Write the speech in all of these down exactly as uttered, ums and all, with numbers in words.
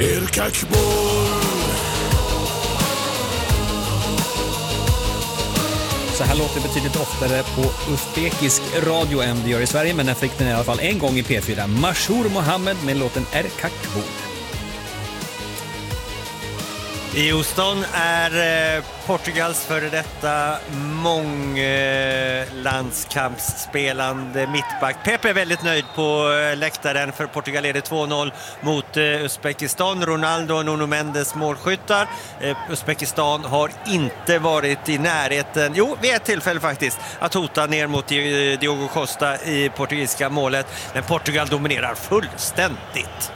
Erkakboll. Så här låter det betydligt oftare på uzbekisk radio än det gör i Sverige, men den fick den i alla fall en gång i P fyra. Mashour Mohammed med låten Erkakboll. I Houston är eh, Portugals före detta månglandskampsspelande mittback Pepe är väldigt nöjd på eh, läktaren, för Portugal leder två noll mot eh, Uzbekistan. Ronaldo och Nuno Mendes målskyttar. Eh, Uzbekistan har inte varit i närheten, jo vid ett tillfälle faktiskt, att hota ner mot Diogo Costa i portugisiska målet. Men Portugal dominerar fullständigt.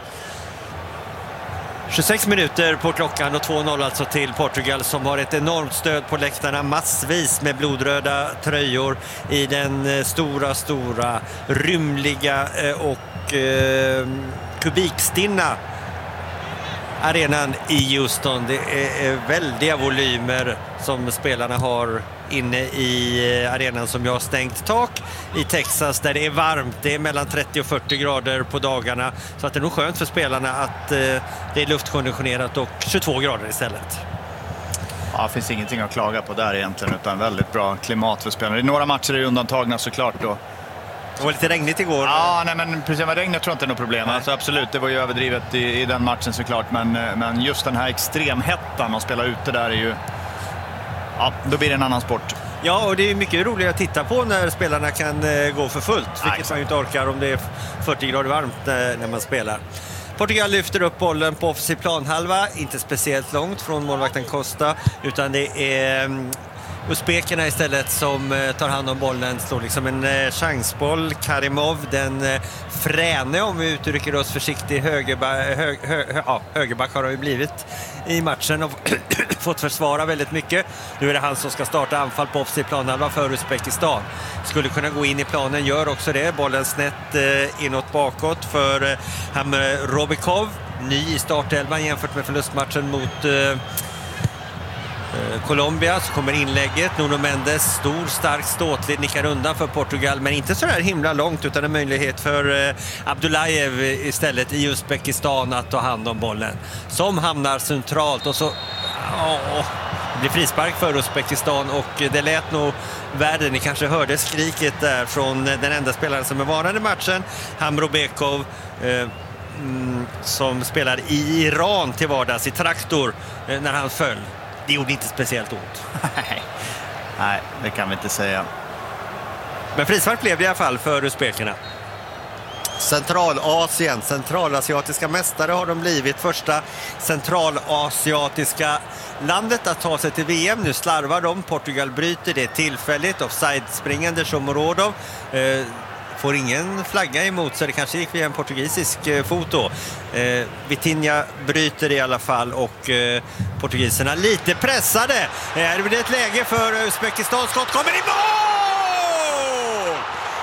tjugosex minuter på klockan och två noll alltså till Portugal, som har ett enormt stöd på läktarna, massvis med blodröda tröjor i den stora, stora, rymliga och eh, kubikstinna arenan i Houston. Det är väldiga volymer som spelarna har inne i arenan, som jag har stängt tak i Texas, där det är varmt. Det är mellan trettio och fyrtio grader på dagarna, så att det är nog skönt för spelarna att eh, det är luftkonditionerat och tjugotvå grader istället. Ja, det finns ingenting att klaga på där egentligen, utan väldigt bra klimat för spelarna. I några matcher är det undantagna såklart då. Det var lite regnigt igår. Ja, nej, men precis med regnet tror jag inte är något problem. Alltså, absolut, det var ju överdrivet i, i den matchen såklart. Men, men just den här extremhettan att spela ute där är ju... Ja, då blir det en annan sport. Ja, och det är mycket roligt att titta på när spelarna kan eh, gå för fullt. Vilket Nej, man ju inte orkar om det är fyrtio grader varmt eh, när man spelar. Portugal lyfter upp bollen på offensiv planhalva. Inte speciellt långt från målvakten Costa, utan det är... Mm, Uzbekerna istället som eh, tar hand om bollen, slår liksom en eh, chansboll. Karimov, den eh, fräne, om vi uttrycker oss försiktigt, högerba, hög, hö, hö, ja, högerback har det ju blivit i matchen och fått försvara väldigt mycket. Nu är det han som ska starta anfall på offensiv planhalva för Uzbekistan. Skulle kunna gå in i planen, gör också det. Bollen snett eh, inåt bakåt för eh, Hamre Robikov. Ny i startelvan jämfört med förlustmatchen mot... Eh, Colombia. Så kommer inlägget. Nuno Mendes, stor, stark, ståtlig, nickar undan för Portugal, men inte så där himla långt, utan en möjlighet för eh, Abdullajev istället i Uzbekistan att ta hand om bollen, som hamnar centralt, och så åh, det blir frispark för Uzbekistan, och det lät nog värre. Ni kanske hörde skriket där från den enda spelaren som är varande i matchen, Hamrobekov, eh, mm, som spelar i Iran till vardags, i Traktor, eh, när han föll. Det gjorde inte speciellt ont. Nej, det kan vi inte säga. Men frispark blev det i alla fall för Uzbekerna. Centralasien, centralasiatiska mästare har de blivit. Första centralasiatiska landet att ta sig till V M. Nu slarvar de. Portugal bryter det tillfälligt. Offside-springande Shomorodov eh, får ingen flagga emot, så det kanske gick via en portugisisk eh, foto. Eh, Vitinha bryter i alla fall, och eh, portugiserna lite pressade. Eh, det blir ett läge för Uzbekistan. Skott kommer i mål!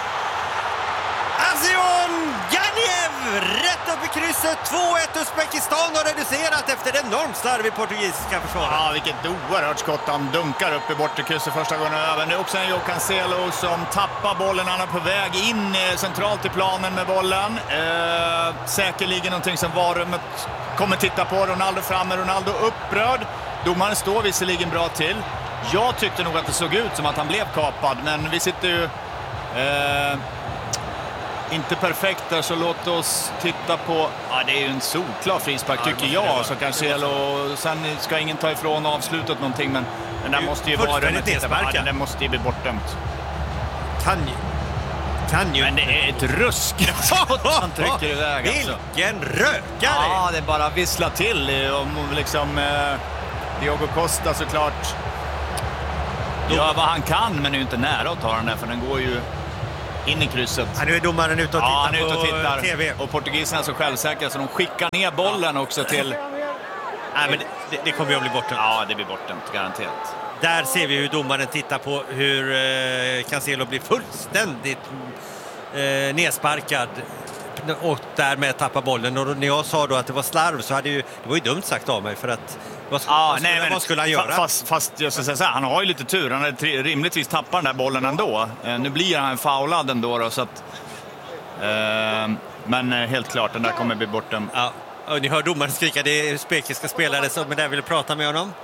Azion Ganiev rätt upp i krysset. två ett. Uzbekistan har reducerat efter enormt slarv i portugisiska försvaret. Ja, vilket oerhört skott. Han dunkar upp i bortre krysset första gången över. Nu också en João Cancelo som tappar bollen. Han är på väg in centralt i planen med bollen. Eh, säkerligen någonting som varummet kommer titta på. Ronaldo framme, Ronaldo upprörd. Domaren står visserligen bra till. Jag tyckte nog att det såg ut som att han blev kapad, men vi sitter ju... Eh, inte perfekt där, så låt oss titta på... Ja, det är ju en solklar frispark ja, tycker jag. Så Cancelo, sen ska ingen ta ifrån avslutet någonting, men den där måste ju vara... Den, ja, den måste ju bli bortdömt. Kan ju. Kan ju. Men det är ett ruskskott han trycker iväg. Vilken alltså. Rökare! Ja, det bara visslar till. Och liksom... Eh, Diogo Costa såklart gör vad han kan, men är ju inte nära att ta den där, för den går ju in i krysset. Ja, nu är domaren ute och tittar, ja, han är ute och tittar. På T V. Och portugiserna är så självsäkra så de skickar ner bollen också till... Nej, men det, det kommer ju att bli bortdömt. Ja, det blir bortdömt, garanterat. Där ser vi hur domaren tittar på hur eh, Cancelo blir fullständigt eh, nedsparkad och därmed tappar bollen. Och när jag sa då att det var slarv, så hade ju, det var ju dumt sagt av mig, för att vad, ja, vad, skulle, nej, men, vad skulle han göra? Fast, fast jag ska säga så här, han har ju lite tur. Han hade rimligtvis tappat den där bollen ändå. Eh, nu blir han foulad ändå då, så att... Eh, men helt klart, den där kommer bli borta. Ja. Och ni hör domaren skrika, det är usbekiska spelare som där vill prata med honom.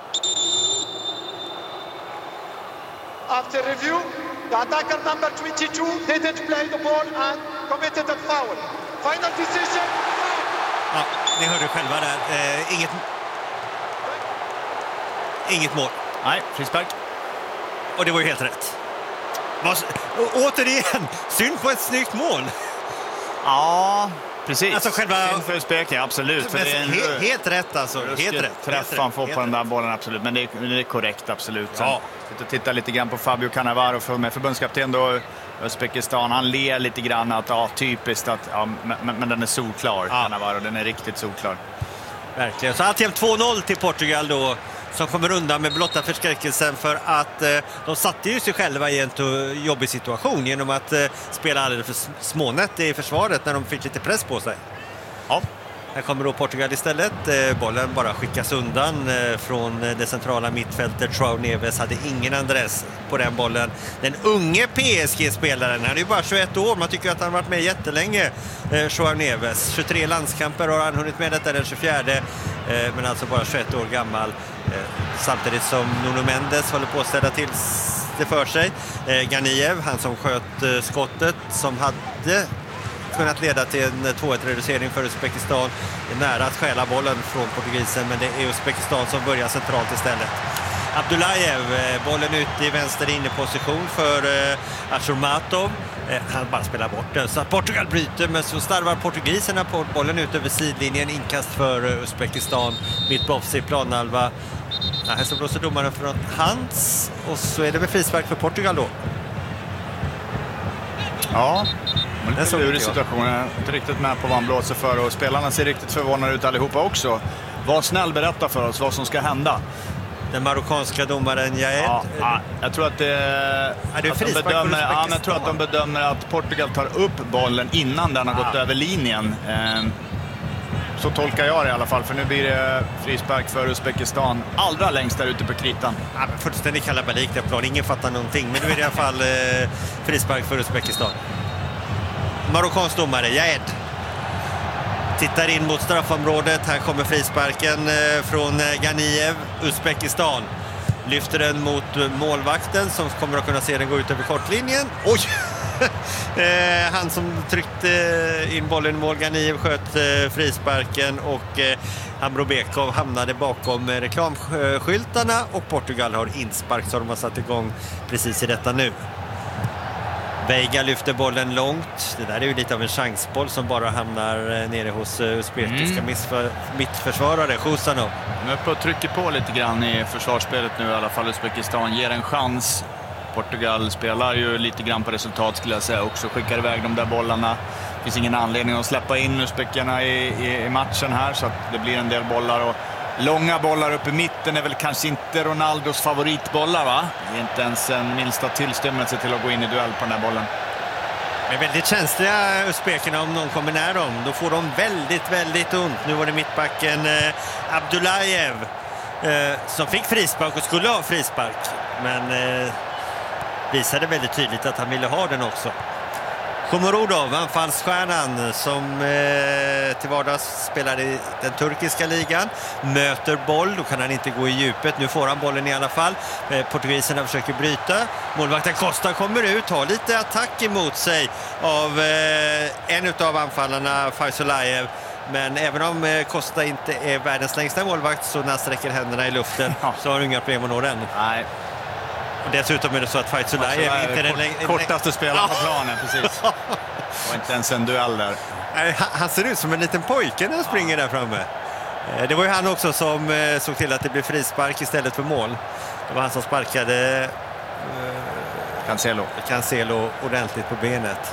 After review, the attacker number twenty-two didn't play the ball and committed a foul. Final decision. Ja, ni hörde själva där. Eh, inget, inget mål. Nej, frispark. Och det var ju helt rätt. Var, återigen, synd på ett snyggt mål. Ja, precis. Alltså själva... Synd för Uzbekien, absolut. För Men, det är en... he, helt rätt alltså. Helt rätt. Träff han får på den där bollen, absolut. Men det är, det är korrekt, absolut. Sen, ja. Titta lite grann på Fabio Cannavaro för med förbundskapten då, Uzbekistan. Han ler lite grann att ja, typiskt att ja, men, men den är solklar, ja. Cannavaro, den är riktigt solklar. Verkligen. Så alltid två noll till Portugal då, som kommer undan med blotta förskräckelsen för att eh, de satte ju sig själva i en jobbig situation genom att eh, spela alldeles för smånät i försvaret när de fick lite press på sig. Ja. Här kommer då Portugal istället. Eh, bollen bara skickas undan eh, från det centrala mittfältet. João Neves hade ingen adress på den bollen. Den unge P S G-spelaren, han är ju bara tjugoett år. Man tycker att han har varit med jättelänge, eh, João Neves. tjugotre landskamper har han hunnit med, detta den tjugofjärde. Eh, men alltså bara tjugoett år gammal. Eh, samtidigt som Nuno Mendes håller på att ställa till det för sig. Eh, Ganiev, han som sköt eh, skottet som hade kunnat leda till en två ett reducering för Uzbekistan. Det är nära att stjäla bollen från portugisen, men det är Uzbekistan som börjar centralt istället. Abdullajev, bollen ut i vänster inneposition för eh, Ashurmatov. Eh, han bara spelar bort den. Så att Portugal bryter, men så starvar portugiserna på bollen ut över sidlinjen. Inkast för eh, Uzbekistan. Mitt på offside planhalva. Ja, här så blåser domaren från hands. Och så är det med frispark för Portugal då. Ja, men det är så lurig situation. Jag är inte riktigt med på vad han blåser för. Och spelarna ser riktigt förvånade ut allihopa också. Var snäll, berätta för oss vad som ska hända. Den marockanska domaren Jaed. Ja, ja, jag tror att, det, ja, det är att de bedömer, ja, men jag tror att de bedömer att Portugal tar upp bollen innan den har ja. gått över linjen. Så tolkar jag det i alla fall, för nu blir det frispark för Uzbekistan allra längst där ute på kritan. Ja, fullständigt kalabalik där plan, ingen fattar någonting, men nu är det i alla fall eh, frispark för Uzbekistan. Marockansk domare Jaed tittar in mot straffområdet. Här kommer frisparken eh, från eh, Ganiev. Uzbekistan lyfter den mot eh, målvakten som kommer att kunna se den gå ut över kortlinjen. Oj! eh, han som tryckte in bollen i mål, Ganiev, sköt eh, frisparken och eh, Amrobekov hamnade bakom eh, reklamskyltarna och Portugal har inspark, så de har satt igång precis i detta nu. Veiga lyfter bollen långt. Det där är ju lite av en chansboll som bara hamnar nere hos uzbekiska mm. mittförsvarare Khusanov. De är uppe och trycker på lite grann i försvarsspelet nu i alla fall. Uzbekistan ger en chans. Portugal spelar ju lite grann på resultat, skulle jag säga, också skickar iväg de där bollarna. Det finns ingen anledning att släppa in uzbekerna i, i, i matchen här, så att det blir en del bollar. Och långa bollar uppe i mitten är väl kanske inte Ronaldos favoritbollar, va? Det är inte ens en minsta tillstymmelse till att gå in i duell på den här bollen. De är väldigt känsliga uzbekerna, om någon kommer nära dem. Då får de väldigt, väldigt ont. Nu var det mittbacken eh, Abdullajev eh, som fick frispark och skulle ha frispark. Men eh, visade väldigt tydligt att han ville ha den också. Shomurodov, anfallsstjärnan som eh, till vardags spelar i den turkiska ligan, möter boll, då kan han inte gå i djupet. Nu får han bollen i alla fall. Eh, portugiserna försöker bryta. Målvakten Costa kommer ut, har lite attack emot sig av eh, en av anfallarna, Faisalayev. Men även om eh, Costa inte är världens längsta målvakt, så när han sträcker händerna i luften så har han inga problem att nå den. Nej. Och dessutom är det så att Faisalayev är inte den kort, kortaste spelaren på planen, precis. Och inte ens en duell där. Han ser ut som en liten pojke när han springer där framme. Det var ju han också som såg till att det blev frispark istället för mål. Det var han som sparkade eh, Cancelo. Cancelo ordentligt på benet.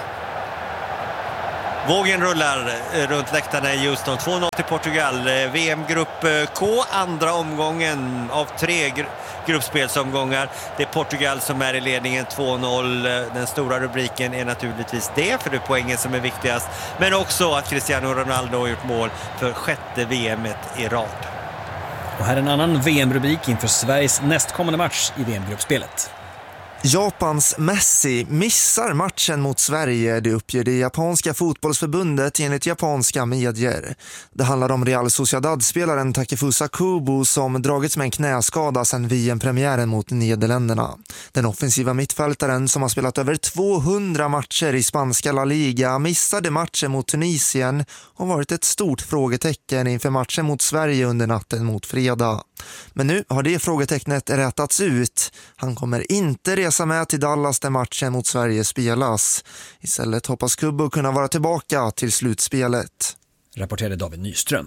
Vågen rullar runt läktarna i Houston. två noll till Portugal. V M-grupp K, andra omgången av tre gru- gruppspelsomgångar. Det är Portugal som är i ledningen två noll. Den stora rubriken är naturligtvis det, för det är poängen som är viktigast. Men också att Cristiano Ronaldo har gjort mål för sjätte V M-et i rad. Och här är en annan V M-rubrik inför Sveriges nästkommande match i V M-gruppspelet. Japans Messi missar matchen mot Sverige, det uppger det japanska fotbollsförbundet enligt japanska medier. Det handlar om Real Sociedad-spelaren Takefusa Kubo som dragits med en knäskada sedan V M-premiären mot Nederländerna. Den offensiva mittfältaren som har spelat över tvåhundra matcher i spanska La Liga missade matchen mot Tunisien och varit ett stort frågetecken inför matchen mot Sverige under natten mot fredag. Men nu har det frågetecknet rättats ut. Han kommer inte resa med till Dallas där matchen mot Sverige spelas. Istället hoppas Kubo kunna vara tillbaka till slutspelet. Rapporterade David Nyström.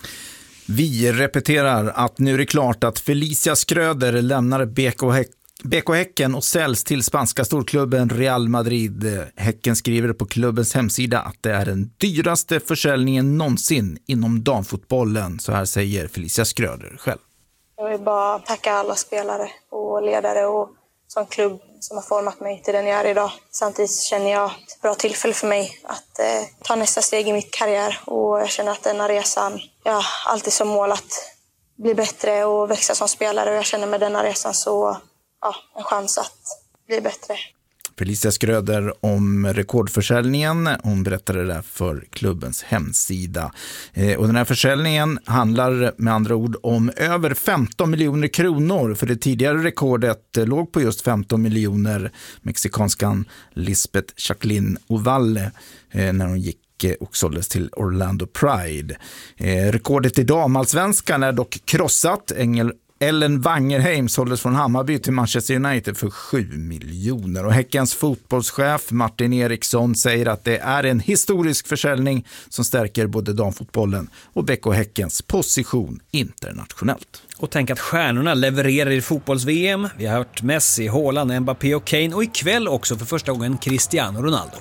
Vi repeterar att nu är det klart att Felicia Skröder lämnar B K Häcken B K Häcken och säljs till spanska storklubben Real Madrid. Häcken skriver på klubbens hemsida att det är den dyraste försäljningen någonsin inom damfotbollen. Så här säger Felicia Skröder själv. Jag vill bara tacka alla spelare och ledare och som klubb som har format mig till den jag är idag. Samtidigt känner jag ett bra tillfälle för mig att eh, ta nästa steg i mitt karriär. Och jag känner att denna resan, jag har alltid som mål att bli bättre och växa som spelare. Och jag känner med denna resan så ja, en chans att bli bättre. Felicia Skröder om rekordförsäljningen. Hon berättade det för klubbens hemsida. Eh, och den här försäljningen handlar med andra ord om över femton miljoner kronor. För det tidigare rekordet eh, låg på just femton miljoner. Mexikanskan Lisbeth Jacqueline Ovalle eh, när hon gick och såldes till Orlando Pride. Eh, rekordet i damallsvenskan är dock krossat. Engel Ellen Wangerheim såldes från Hammarby till Manchester United för sju miljoner. Och Häckens fotbollschef Martin Eriksson säger att det är en historisk försäljning som stärker både damfotbollen och B K Häckens position internationellt. Och tänk att stjärnorna levererar i fotbolls-V M. Vi har hört Messi, Haaland, Mbappé och Kane och ikväll också för första gången Cristiano Ronaldo.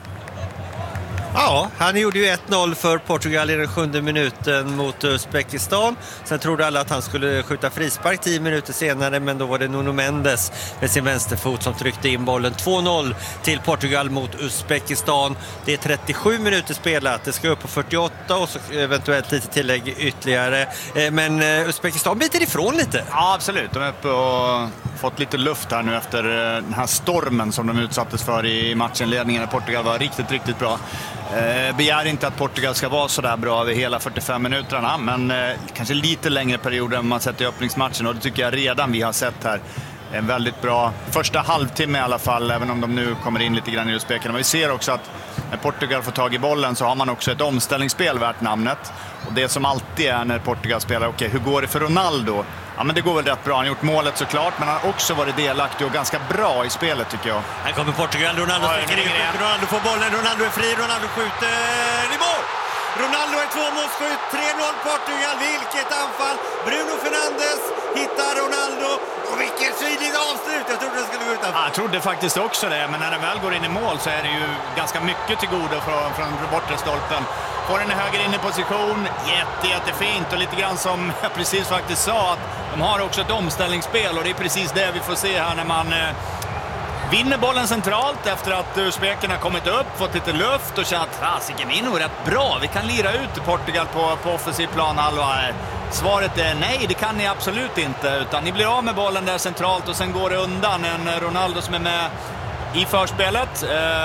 Ja, han gjorde ju ett noll för Portugal i den sjunde minuten mot Uzbekistan. Sen trodde alla att han skulle skjuta frispark tio minuter senare, men då var det Nuno Mendes med sin vänsterfot som tryckte in bollen. två noll till Portugal mot Uzbekistan. Det är trettiosju minuter spelat. Det ska upp på fyrtioåtta och så eventuellt lite tillägg ytterligare. Men Uzbekistan biter ifrån lite. Ja, absolut. De är uppe och fått lite luft här nu efter den här stormen som de utsattes för i matchenledningen. Portugal var riktigt, riktigt bra. Eh, begär inte att Portugal ska vara så där bra över hela fyrtiofem minuterna, men eh, kanske lite längre perioder än man sett i öppningsmatchen, och det tycker jag redan vi har sett här. En väldigt bra första halvtimme i alla fall, även om de nu kommer in lite grann i utspekarna. Men vi ser också att när Portugal får tag i bollen så har man också ett omställningsspel värt namnet. Och det som alltid är när Portugal spelar, okej, okay, hur går det för Ronaldo? Ja, men det går väl rätt bra. Han har gjort målet såklart, men han har också varit delaktig och ganska bra i spelet tycker jag. Här kommer Portugal, Ronaldo ja, sticker in, Ronaldo får bollen, Ronaldo är fri, Ronaldo skjuter i mål! Ronaldo är tvåmålsskytt, tre noll Portugal, vilket anfall! Bruno Fernandes hittar Ronaldo, och vilket sydligt avslut! Jag trodde det skulle gå utanför. Ja, jag trodde faktiskt också det, men när den väl går in i mål så är det ju ganska mycket till godo från, från bortre stolpen. Får den i höger in i position, jätte, jättefint, och lite grann som jag precis faktiskt sa, att de har också ett omställningsspel, och det är precis det vi får se här när man eh, vinner bollen centralt efter att uzbekerna kommit upp, fått lite luft och känner att fasiken, vi är nog rätt bra, vi kan lira ut Portugal på, på offensiv plan halva. Svaret är nej, det kan ni absolut inte, utan ni blir av med bollen där centralt och sen går det undan en Ronaldo som är med i förspelet,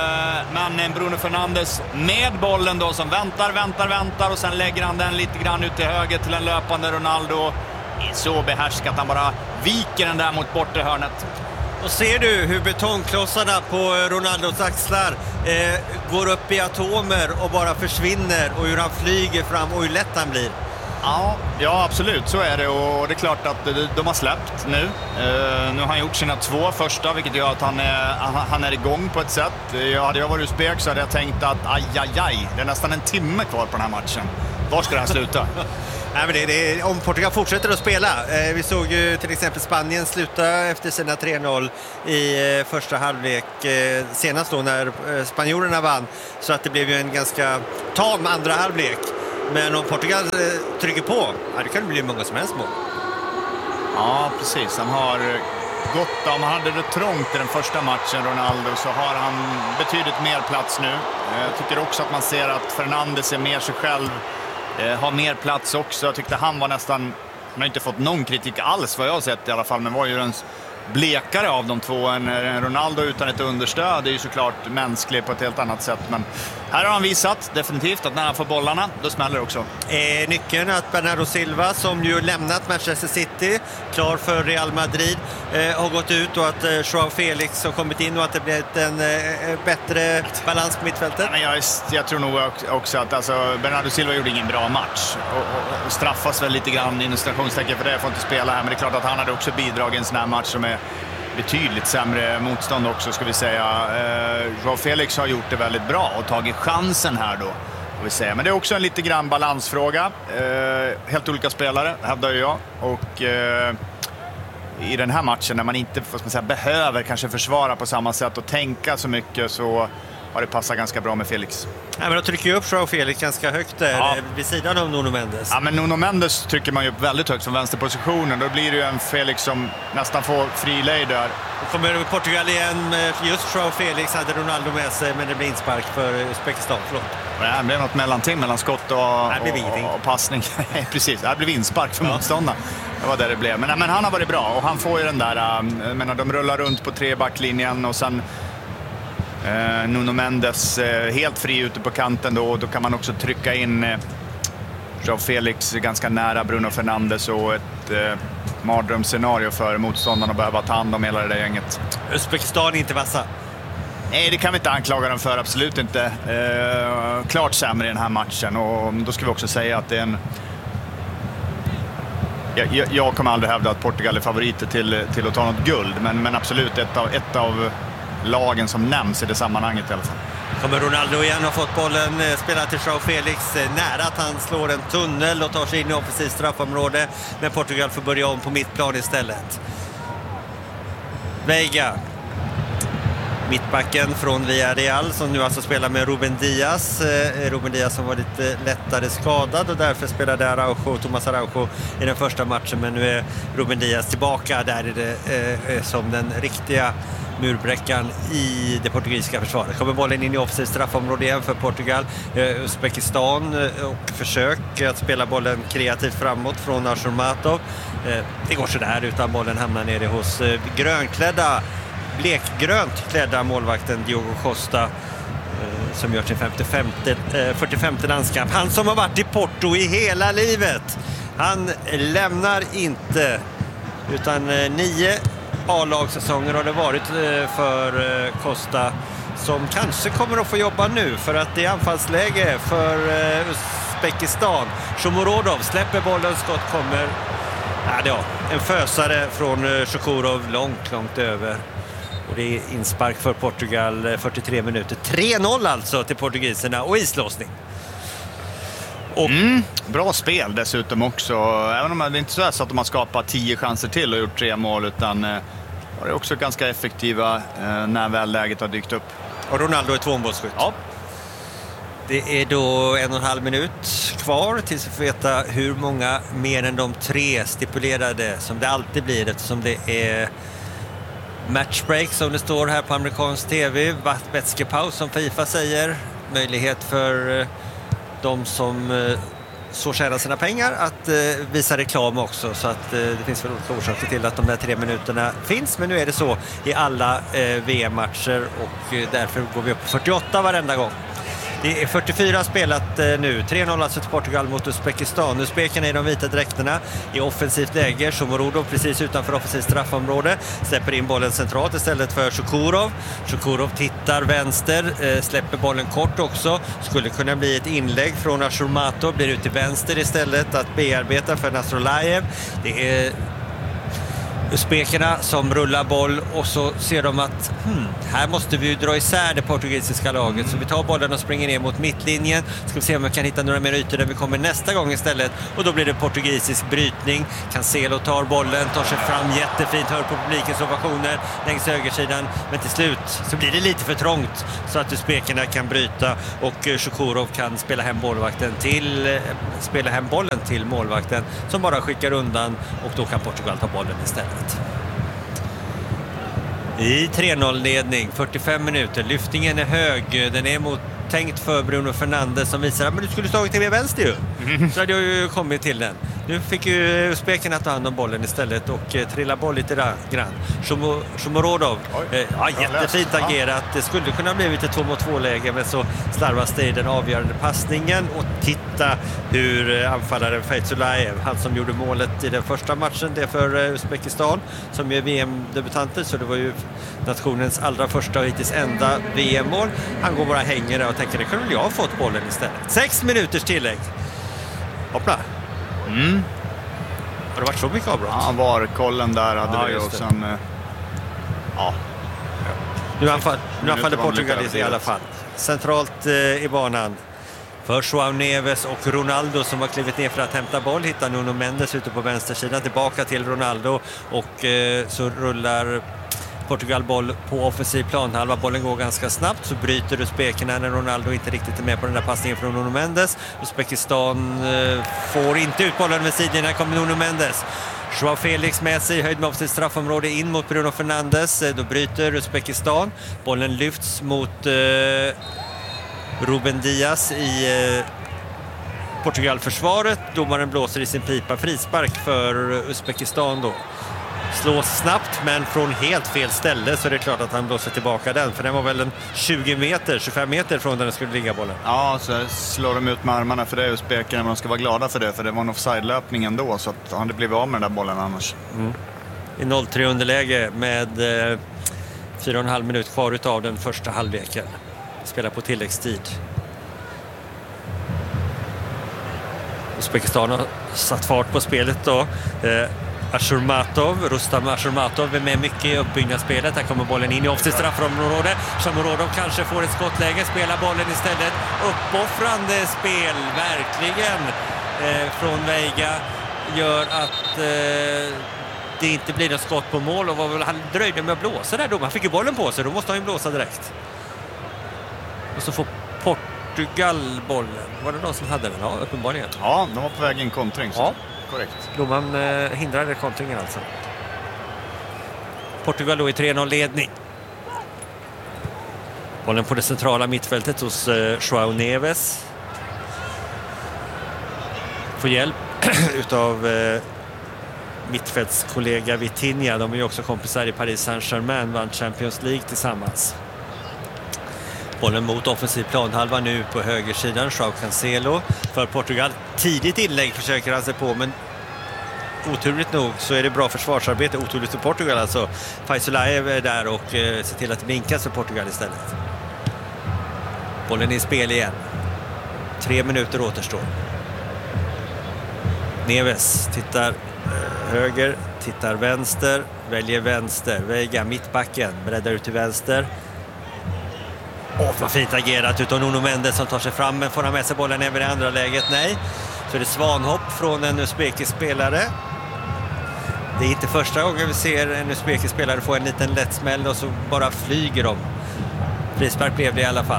men en Bruno Fernandes med bollen då som väntar, väntar, väntar och sen lägger han den lite grann ut till höger till en löpande Ronaldo. Är så behärskat att han bara viker den där mot bortre hörnet. Och ser du hur betongklossarna på Ronaldos axlar eh, går upp i atomer och bara försvinner, och hur han flyger fram och hur lätt han blir. Ja, ja, absolut, så är det, och det är klart att de har släppt nu. Uh, nu har han gjort sina två första, vilket gör att han är, han är igång på ett sätt. Jag, hade jag varit uzbek så hade jag tänkt att aj, aj, aj, det är nästan en timme kvar på den här matchen. Var ska det här sluta? Nej, men det, det, om Portugal fortsätter att spela. Eh, vi såg ju till exempel Spanien sluta efter sina tre noll i eh, första halvlek. Eh, senast då när eh, spanjorerna vann. Så att det blev ju en ganska tam andra halvlek. Men om Portugal eh, trycker på, ja, det kan det bli många som helst mål. Ja, precis. Han har gått, om han hade det trångt i den första matchen, Ronaldo, så har han betydligt mer plats nu. Jag tycker också att man ser att Fernandes är mer sig själv. Har mer plats också. Jag tyckte han var nästan, han har inte fått någon kritik alls vad jag har sett i alla fall, men var ju den blekare av de två. En Ronaldo utan ett understöd är ju såklart mänsklig på ett helt annat sätt. Men här har han visat definitivt att när han får bollarna, då smäller det också. Är nyckeln att Bernardo Silva, som ju lämnat Manchester City, klar för Real Madrid, eh, har gått ut, och att eh, Joao Felix har kommit in och att det blivit en eh, bättre balans på mittfältet? Ja, men jag, jag tror nog också att alltså, Bernardo Silva gjorde ingen bra match och, och, och straffas väl lite grann i stationstecken för det. Jag får inte spela här, men det är klart att han hade också bidragit i en sån här match som är betydligt sämre motstånd också, ska vi säga. Eh, Joao Felix har gjort det väldigt bra och tagit chansen här då, vi säga. Men det är också en lite grann balansfråga. Eh, helt olika spelare, hävdar jag. Och eh, i den här matchen, när man inte vad ska man säga, behöver kanske försvara på samma sätt och tänka så mycket, så har det passat ganska bra med Felix. Ja, men då trycker ju upp Joao Felix ganska högt där, ja, vid sidan av Nuno Mendes. Ja, men Nuno Mendes trycker man ju upp väldigt högt från vänsterpositionen. Då blir det ju en Felix som nästan får frilejd där. Och kommer över Portugal igen. Just Joao Felix hade Ronaldo med sig, men det blir inspark för Uzbekistan. Förlåt. Det blev något mellanting mellan skott och, och, och passning. Precis, det blev inspark för ja. motståndaren. Det var där det blev. Men, men han har varit bra och han får ju den där, jag menar, de rullar runt på tre backlinjen och sen Eh, Nuno Mendes eh, helt fri ute på kanten då, och då kan man också trycka in eh, Joao Felix ganska nära Bruno Fernandes, och ett eh, mardrömsscenario för motståndarna att behöva ta hand om hela det där gänget. Uzbekistan är inte vassa. Nej, det kan vi inte anklaga dem för, absolut inte. Eh, klart sämre i den här matchen, och då ska vi också säga att det är en... Jag, jag kommer aldrig hävda att Portugal är favoriter till, till att ta något guld, men, men absolut ett av, ett av lagen som nämns i det sammanhanget i alla fall. Kommer Ronaldo igen, har fått bollen, spelar till Joao Felix, nära att han slår en tunnel och tar sig in i offensivt straffområde, men Portugal får börja om på mittplan istället. Veiga, mittbacken från Villarreal, som nu alltså spelar med Ruben Diaz. Eh, Ruben Diaz som var lite lättare skadad, och därför spelade Araujo, Thomas Araujo i den första matchen, men nu är Ruben Diaz tillbaka. Där är det eh, som den riktiga murbräckan i det portugisiska försvaret. Kommer bollen in i offensivt straffområde igen för Portugal. eh, Uzbekistan eh, och försök att spela bollen kreativt framåt från Ashurmatov. eh, Det går så där, utan bollen hamnar nere hos eh, grönklädda blekgrönt klädda målvakten Diogo Costa, eh, som gör sin femtiofemte, eh, fyrtiofemte landskamp. Han som har varit i Porto i hela livet. Han lämnar inte, utan eh, nio A-lagssäsonger har det varit eh, för eh, Costa, som kanske kommer att få jobba nu, för att det är anfallsläge för eh, Uzbekistan. Shomurodov släpper bollen, skott kommer. Ja, det är en fösare från eh, Shukurov långt, långt över. Och det är inspark för Portugal, fyrtiotre minuter. tre noll alltså till portugiserna, och islåsning. Och mm, bra spel dessutom också. Även om det är inte så, så att de har skapat tio chanser till och gjort tre mål, utan eh, var det också ganska effektiva eh, när väl läget har dykt upp. Och Ronaldo är tvåmålsskytt. Ja. Det är då en och en halv minut kvar tills vi får veta hur många mer än de tre stipulerade, som det alltid blir, eftersom det är matchbreak som det står här på amerikansk tv. Vätskepaus som FIFA säger. Möjlighet för de som så tjänar sina pengar att visa reklam också. Så att det finns väl olika orsaker till att de där tre minuterna finns. Men nu är det så i alla V M-matcher, och därför går vi upp på fyrtioåtta varenda gång. Det är fyrtiofyra spelat nu. tre noll alltså till Portugal mot Uzbekistan. Uzbekerna i de vita dräkterna i offensivt läge. Shomurodov precis utanför offensivt straffområde. Släpper in bollen centralt istället för Shukurov. Shukurov tittar vänster. Släpper bollen kort också. Skulle kunna bli ett inlägg från Ashurmatov. Blir ut till vänster istället att bearbeta för Nasrolayev. Det är Uzbekerna som rullar boll, och så ser de att hmm, här måste vi ju dra isär det portugisiska laget. Så vi tar bollen och springer ner mot mittlinjen. Ska vi se om vi kan hitta några mer ytor där vi kommer nästa gång istället. Och då blir det portugisisk brytning. Cancelo tar bollen, tar sig fram jättefint, hör på publikens ovationer längs högersidan. Men till slut så blir det lite för trångt så att Uzbekerna kan bryta, och Shukurov kan spela hem målvakten till spela hem bollen till målvakten, som bara skickar undan, och då kan Portugal ta bollen istället. I tre noll-ledning, fyrtiofem minuter. Lyftningen är hög. Den är mot tänkt för Bruno Fernandes, som visar att men du skulle slagit till med vänster ju. Så hade jag ju kommit till den. Nu fick ju Uzbeken att ta hand om bollen istället och eh, trilla boll lite grann. Shomorodov, eh, ja, jättefint agerat. Det skulle kunna bli lite två mot två läge, men så slarvas det i den avgörande passningen. Och titta hur eh, anfallaren Feyzulaev, han som gjorde målet i den första matchen, det för eh, Uzbekistan, som är V M-debutanter, så det var ju nationens allra första och hittills enda V M-mål. Han går bara hänger där och tänker, det kunde väl jag ha fått bollen istället. Sex minuters tillägg. Hoppla. Mm. Har det varit så mycket avbrott? Ja, var kollen där hade ja, vi och sen... Eh, ja. Nu anfall, nu anfaller Portugal i alla fall. Centralt eh, i banan för João Neves och Ronaldo som har klivit ner för att hämta boll. Hittar Nuno Mendes ute på vänstersidan. Tillbaka till Ronaldo och eh, så rullar Portugal boll på offensiv planhalva. Bollen går ganska snabbt, så bryter Uzbekerna när Ronaldo inte riktigt är med på den där passningen från Nuno Mendes. Uzbekistan eh, får inte ut bollen med sidorna, kommer Nuno Mendes. Joao Felix med sig, höjd med offensivt straffområde in mot Bruno Fernandes. Då bryter Uzbekistan. Bollen lyfts mot eh, Ruben Diaz i eh, Portugal-försvaret. Domaren blåser i sin pipa. Frispark för Uzbekistan då. Slås snabbt men från helt fel ställe, så det är klart att han blåser tillbaka den. För den var väl en tjugo meter, tjugofem meter från där den skulle ligga bollen. Ja, så slår de ut med armarna för det, Uzbekerna, men de ska vara glada för det. För det var en offside-löpning ändå, så att han hade blivit av med den där bollen annars. Mm. I noll tre underläge med eh, fyra och en halv minut kvar utav den första halvleken. Spelar på tilläggstid. Uzbekistan har satt fart på spelet då. Eh, Ashurmatov, Rustam Ashurmatov är med mycket i uppbyggnadsspelet. Här kommer bollen in i offensivt straffområde. Shomorodov kanske får ett skottläge, spelar bollen istället. Uppoffrande spel, verkligen, eh, från Veiga gör att eh, det inte blir något skott på mål. Och var väl, han dröjde med att blåsa där då. Han fick ju bollen på sig, då måste han ju blåsa direkt. Och så får Portugal bollen. Var det någon som hade den? Ja, uppenbarligen. Ja, de var på väg in kontring. Så. Ja. Korrekt. Domaren eh, hindrade kontringen alltså. Portugal då i tre noll ledning. Bollen på det centrala mittfältet hos eh, João Neves. Får hjälp utav eh, mittfältskollega Vitinha. De är ju också kompisar i Paris Saint-Germain, vann Champions League tillsammans. Bollen mot offensiv planhalva nu på högersidan. João Cancelo för Portugal. Tidigt inlägg försöker han sig på, men oturligt nog så är det bra försvarsarbete. Oturligt för Portugal alltså. Feyzulaev är där och eh, ser till att det vinkas för Portugal istället. Bollen är i spel igen. Tre minuter återstår. Neves tittar eh, höger, tittar vänster, väljer vänster. Veiga mittbacken, breddar ut till vänster. Åh, vad fint agerat utav Nuno Mendes som tar sig fram, men får han med sig bollen även i andra läget? Nej. Så är det svanhopp från en uzbekisk spelare. Det är inte första gången vi ser en uzbekisk spelare få en liten lätt smäll och så bara flyger de. Frispark blev det i alla fall.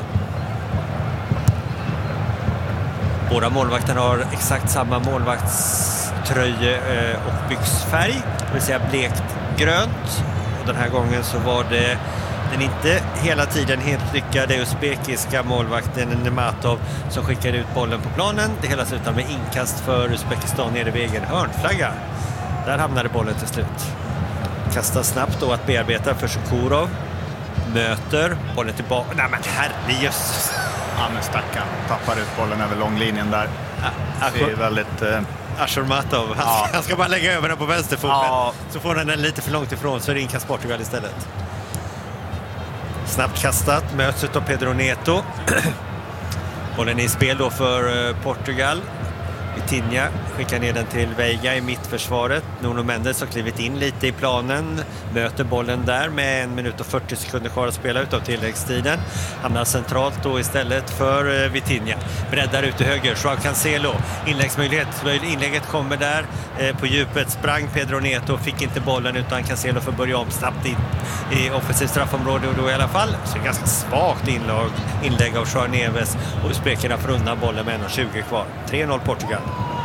Båda målvakterna har exakt samma målvaktströje och byxfärg, det vill säga blekt grönt. Och den här gången så var det den inte hela tiden helt lyckade uzbekiska målvakten Nematov som skickade ut bollen på planen. Det hela slutar med inkast för Uzbekistan nere vid egen hörnflagga. Där hamnade bollen till slut. Kastar snabbt då att bearbeta för Shukurov. Möter bollen tillbaka. Nej men herrejösses. Ja men stackarn. Tappar ut bollen över långlinjen där. Ja, det är väldigt... Eh... Ashurmatov. Han, ja. han ska bara lägga över den på vänsterfoten. Ja. Så får den den lite för långt ifrån, så är det inkast Portugal istället. Snabbt kastat, möts av Pedro Neto. Bollen är i spel då för Portugal. Vitinha skickar ner den till Veiga i mittförsvaret. Nuno Mendes har klivit in lite i planen. Möter bollen där med en minut och fyrtio sekunder kvar att spela utav tilläggstiden. Hamnar centralt då istället för Vitinha. Breddar ut till höger. Joao Cancelo. Inläggsmöjlighet. Inlägget kommer där på djupet. Sprang Pedro Neto. Fick inte bollen utan Cancelo får börja om snabbt in i offensivt straffområde. Och då i alla fall så är det ganska svagt inlag, inlägg av Joao Neves. Och Uzbekerna får undan bollen med en tjugo kvar. tre noll Portugal.